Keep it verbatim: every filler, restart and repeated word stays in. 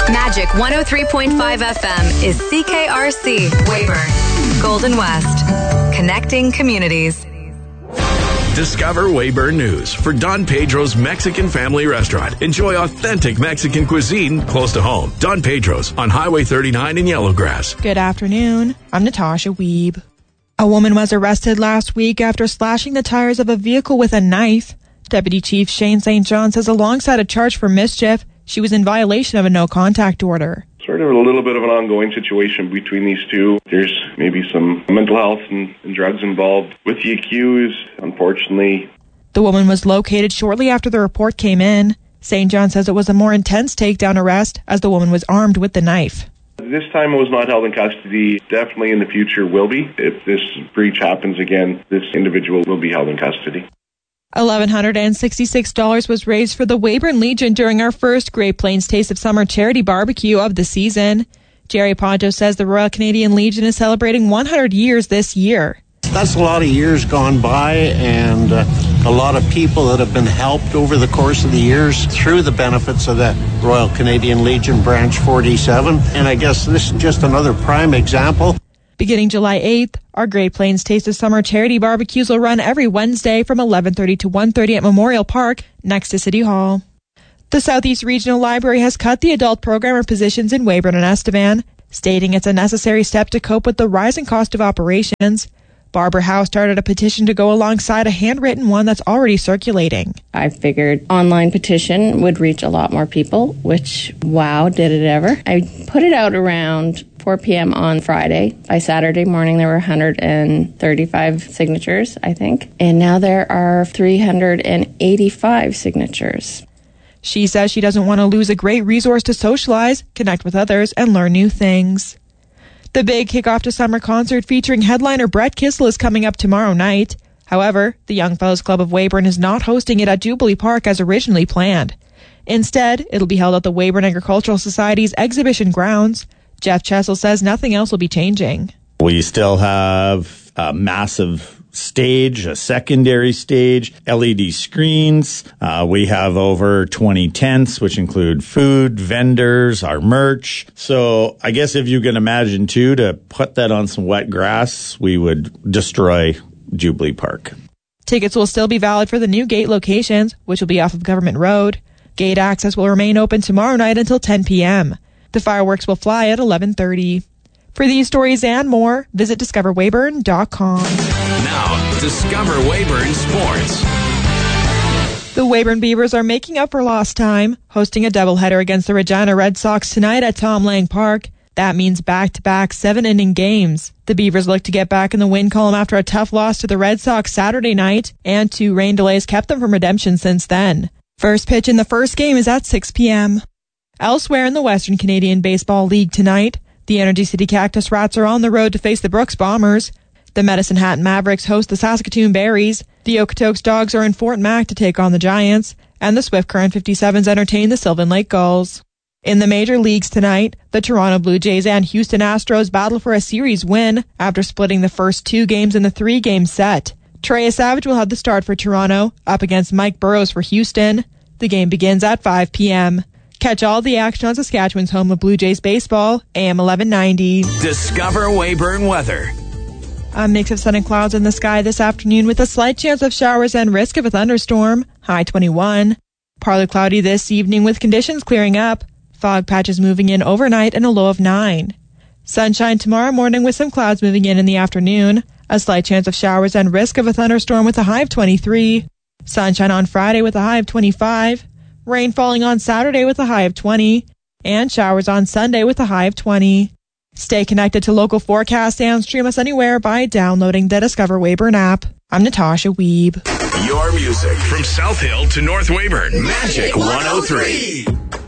Magic one oh three point five F M is C K R C, Weyburn, Golden West. Connecting communities. Discover Weyburn News for Don Pedro's Mexican Family Restaurant. Enjoy authentic Mexican cuisine close to home. Don Pedro's on Highway thirty-nine in Yellowgrass. Good afternoon. I'm Natasha Wiebe. A woman was arrested last week after slashing the tires of a vehicle with a knife. Deputy Chief Shane Saint John says alongside a charge for mischief, she was in violation of a no-contact order. Sort of a little bit of an ongoing situation between these two. There's maybe some mental health and, and drugs involved with the accused, unfortunately. The woman was located shortly after the report came in. Saint John says it was a more intense takedown arrest as the woman was armed with the knife. This time it was not held in custody. Definitely in the future will be. If this breach happens again, this individual will be held in custody. one thousand one hundred sixty-six dollars was raised for the Weyburn Legion during our first Great Plains Taste of Summer charity barbecue of the season. Jerry Ponto says the Royal Canadian Legion is celebrating one hundred years this year. That's a lot of years gone by and uh, a lot of people that have been helped over the course of the years through the benefits of the Royal Canadian Legion Branch forty-seven. And I guess this is just another prime example. Beginning July eighth, our Great Plains Taste of Summer charity barbecues will run every Wednesday from eleven thirty to one thirty at Memorial Park, next to City Hall. The Southeast Regional Library has cut the adult programmer positions in Weyburn and Estevan, stating it's a necessary step to cope with the rising cost of operations. Barbara Howe started a petition to go alongside a handwritten one that's already circulating. I figured online petition would reach a lot more people, which, wow, did it ever. I put it out around four p.m. on Friday. By Saturday morning, there were one hundred thirty-five signatures, I think. And now there are three hundred eighty-five signatures. She says she doesn't want to lose a great resource to socialize, connect with others, and learn new things. The big kickoff to summer concert featuring headliner Brett Kissel is coming up tomorrow night. However, the Young Fellows Club of Weyburn is not hosting it at Jubilee Park as originally planned. Instead, it'll be held at the Weyburn Agricultural Society's exhibition grounds. Jeff Chessel says nothing else will be changing. We still have a massive stage, a secondary stage, L E D screens. Uh, we have over twenty tents, which include food, vendors, our merch. So I guess if you can imagine, too, to put that on some wet grass, we would destroy Jubilee Park. Tickets will still be valid for the new gate locations, which will be off of Government Road. Gate access will remain open tomorrow night until ten p.m. The fireworks will fly at eleven thirty. For these stories and more, visit discover weyburn dot com. Now, Discover Weyburn Sports. The Weyburn Beavers are making up for lost time, hosting a doubleheader against the Regina Red Sox tonight at Tom Lang Park. That means back-to-back seven-inning games. The Beavers look to get back in the win column after a tough loss to the Red Sox Saturday night, and two rain delays kept them from redemption since then. First pitch in the first game is at six p.m. Elsewhere in the Western Canadian Baseball League tonight, the Energy City Cactus Rats are on the road to face the Brooks Bombers. The Medicine Hat Mavericks host the Saskatoon Berries. The Okotoks Dogs are in Fort Mac to take on the Giants. And the Swift Current fifty-sevens entertain the Sylvan Lake Gulls. In the major leagues tonight, the Toronto Blue Jays and Houston Astros battle for a series win after splitting the first two games in the three-game set. Trey Savage will have the start for Toronto, up against Mike Burrows for Houston. The game begins at five p.m. Catch all the action on Saskatchewan's home of Blue Jays baseball, A M eleven ninety. Discover Weyburn weather. A mix of sun and clouds in the sky this afternoon with a slight chance of showers and risk of a thunderstorm, high twenty-one. Partly cloudy this evening with conditions clearing up. Fog patches moving in overnight and a low of nine. Sunshine tomorrow morning with some clouds moving in in the afternoon. A slight chance of showers and risk of a thunderstorm with a high of twenty-three. Sunshine on Friday with a high of twenty-five. Rain falling on Saturday with a high of twenty. And showers on Sunday with a high of twenty. Stay connected to local forecasts and stream us anywhere by downloading the Discover Weyburn app. I'm Natasha Wiebe. Your music from South Hill to North Weyburn. Magic one oh three.